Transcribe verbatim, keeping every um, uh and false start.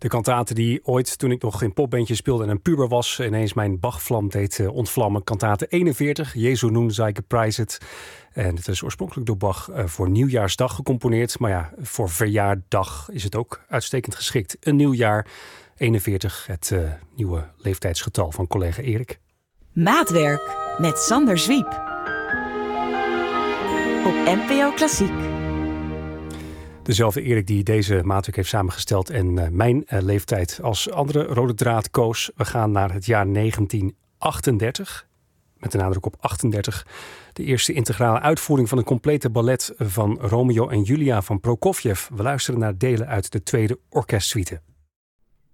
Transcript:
De kantate die ooit, toen ik nog in popbandjes speelde en een puber was, ineens mijn Bachvlam deed uh, ontvlammen. Kantate eenenveertig, Jesu nun sei geprijsd. En het is oorspronkelijk door Bach uh, voor Nieuwjaarsdag gecomponeerd. Maar ja, voor verjaardag is het ook uitstekend geschikt. Een nieuw jaar, eenenveertig, het uh, nieuwe leeftijdsgetal van collega Erik. Maatwerk met Sander Zwiep. Op N P O Klassiek. Dezelfde Erik die deze maatwerk heeft samengesteld en uh, mijn uh, leeftijd als andere rode draad koos. We gaan naar het jaar negentien achtendertig. Met de nadruk op achtendertig. De eerste integrale uitvoering van een complete ballet van Romeo en Julia van Prokofjev. We luisteren naar delen uit de tweede orkestsuite.